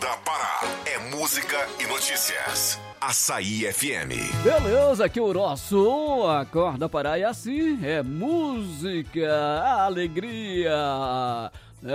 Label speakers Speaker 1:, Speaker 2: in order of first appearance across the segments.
Speaker 1: Acorda Pará. É música e notícias. Açaí FM.
Speaker 2: Beleza, aqui o nosso Acorda Pará é assim, é música, alegria,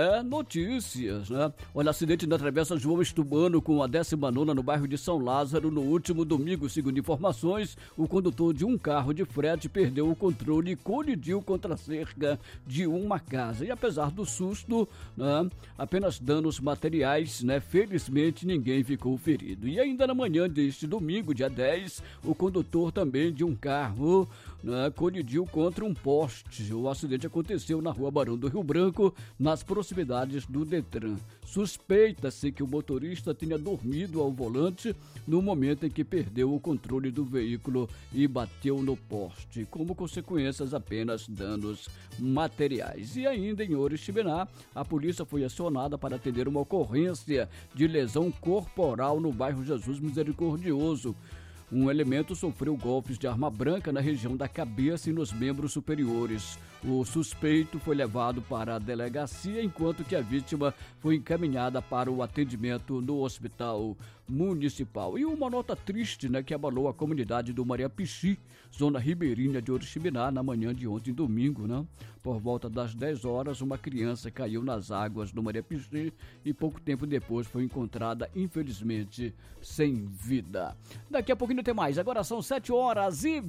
Speaker 2: notícias, né? Olha, acidente na travessa João Estubano com a 19ª no bairro de São Lázaro no último domingo. Segundo informações, o condutor de um carro de frete perdeu o controle e colidiu contra a cerca de uma casa. E apesar do susto, né, apenas danos materiais, né? Felizmente ninguém ficou ferido. E ainda na manhã deste domingo, dia 10, o condutor também de um carro, né, colidiu contra um poste. O acidente aconteceu na rua Barão do Rio Branco, nas proximidades do Detran. Suspeita-se que o motorista tenha dormido ao volante no momento em que perdeu o controle do veículo e bateu no poste. Como consequências, apenas danos materiais. E ainda em Oriximiná, a polícia foi acionada para atender uma ocorrência de lesão corporal no bairro Jesus Misericordioso. Um elemento sofreu golpes de arma branca na região da cabeça e nos membros superiores. O suspeito foi levado para a delegacia, enquanto que a vítima foi encaminhada para o atendimento no hospital municipal. E uma nota triste, né, que abalou a comunidade do Maria Pichi, zona ribeirinha de Oriximiná, na manhã de ontem, domingo, né? Por volta das 10 horas, uma criança caiu nas águas do Maria Pichi e pouco tempo depois foi encontrada, infelizmente, sem vida. Daqui a pouquinho tem mais. Agora são 7 horas e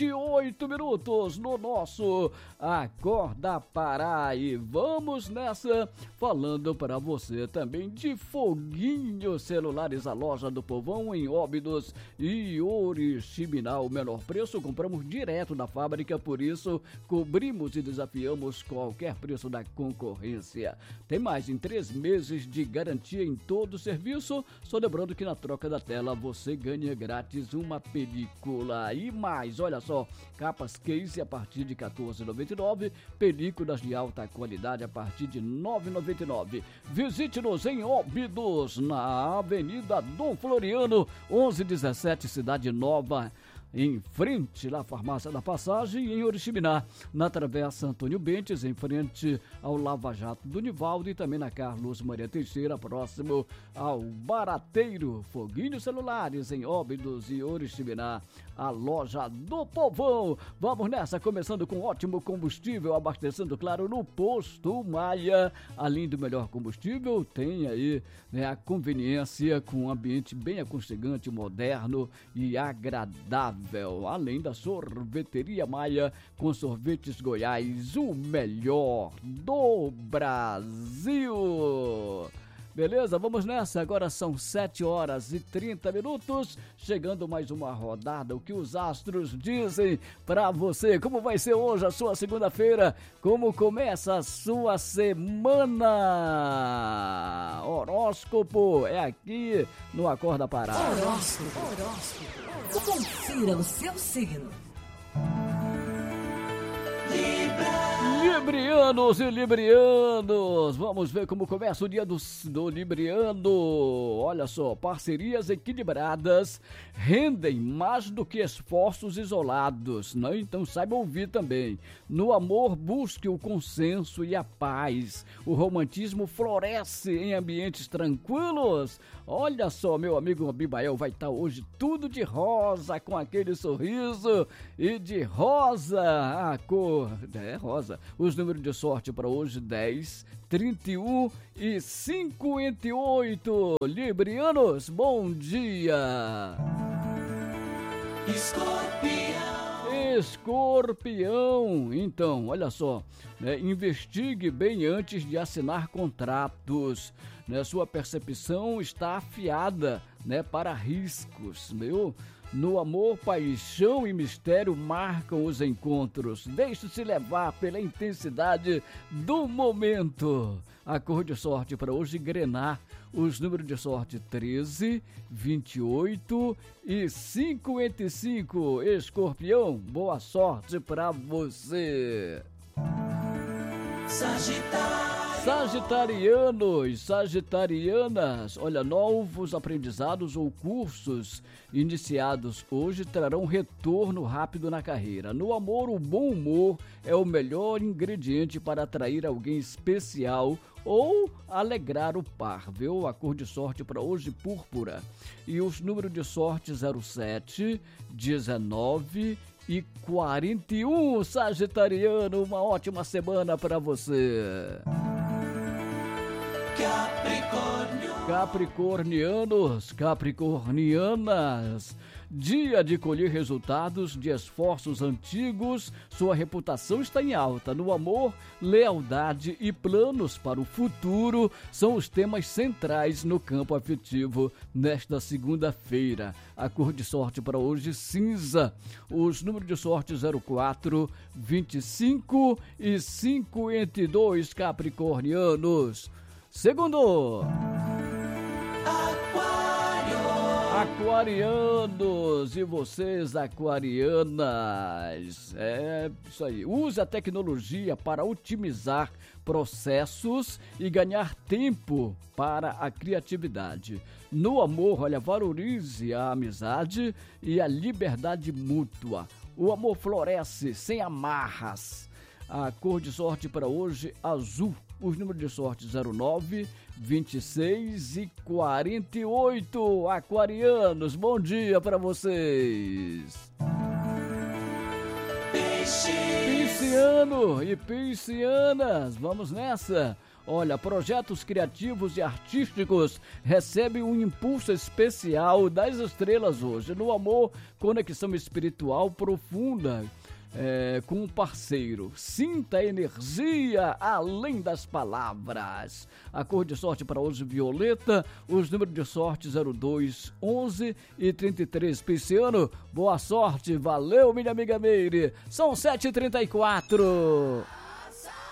Speaker 2: 28 minutos no nosso Acorda Pará. E vamos nessa, falando para você também de Foguinho Celulares, a loja do povão em Óbidos e Oriximiná. O menor preço compramos direto da fábrica, por isso cobrimos e desafiamos qualquer preço da concorrência. Tem mais, em 3 meses de garantia em todo o serviço. Só lembrando que na troca da tela você ganha grátis uma película. E mais, olha só, capas case a partir de R$ 14,99, películas de alta qualidade a partir de R$ 9,99. Visite-nos em Óbidos, na Avenida Dom Floriano, 1117, Cidade Nova, em frente à Farmácia da Passagem, e em Oriximiná, na Travessa Antônio Bentes, em frente ao Lava Jato do Nivaldo, e também na Carlos Maria Teixeira, próximo ao Barateiro. Foguinho Celulares em Óbidos e Oriximiná, a loja do povão. Vamos nessa, começando com ótimo combustível, abastecendo, claro, no Posto Maia. Além do melhor combustível, tem aí, né, a conveniência com um ambiente bem aconchegante, moderno e agradável. Além da Sorveteria Maia, com sorvetes Goiás, o melhor do Brasil. Beleza? Vamos nessa. Agora são 7 horas e 30 minutos. Chegando mais uma rodada. O que os astros dizem pra você? Como vai ser hoje a sua segunda-feira? Como começa a sua semana? Horóscopo é aqui no Acorda Pará.
Speaker 3: Horóscopo. Confira o seu signo.
Speaker 2: Librianos e librianos, vamos ver como começa o dia do libriano. Olha só, parcerias equilibradas rendem mais do que esforços isolados, né? Então saiba ouvir também. No amor, busque o consenso e a paz. O romantismo floresce em ambientes tranquilos. Olha só, meu amigo Abimael vai estar hoje tudo de rosa, com aquele sorriso, e de rosa a cor rosa. Os números de sorte para hoje: 10, 31 e 58. Librianos, bom dia! Escorpião, então, olha só, né, investigue bem antes de assinar contratos, né, sua percepção está afiada, né, para riscos, meu. No amor, paixão e mistério marcam os encontros. Deixe-se levar pela intensidade do momento. A cor de sorte para hoje, grená. Os números de sorte: 13, 28 e 55. Escorpião, boa sorte para você.
Speaker 3: Sagitário.
Speaker 2: Sagitarianos, sagitarianas, olha, novos aprendizados ou cursos iniciados hoje trarão retorno rápido na carreira. No amor, o bom humor é o melhor ingrediente para atrair alguém especial ou alegrar o par, viu? A cor de sorte para hoje, púrpura. E os números de sorte 07, 19 e 41. Sagitariano, uma ótima semana para você. Capricornianos, capricornianas, dia de colher resultados de esforços antigos, sua reputação está em alta. No amor, lealdade e planos para o futuro são os temas centrais no campo afetivo nesta segunda-feira. A cor de sorte para hoje, cinza. Os números de sorte 04, 25 e 52, capricornianos. Segundo, aquarianos, e vocês aquarianas, é isso aí, use a tecnologia para otimizar processos e ganhar tempo para a criatividade. No amor, olha, valorize a amizade e a liberdade mútua. O amor floresce sem amarras. A cor de sorte para hoje, azul. Os números de sorte 09, 26 e 48. Aquarianos, bom dia para vocês. Pisciano e piscianas, vamos nessa. Olha, projetos criativos e artísticos recebem um impulso especial das estrelas hoje. No amor, conexão espiritual profunda. Com um parceiro, sinta a energia além das palavras. A cor de sorte para hoje, violeta. Os números de sorte 02, 11 e 33. Pisciano, boa sorte, valeu minha amiga Meire. São 7h34.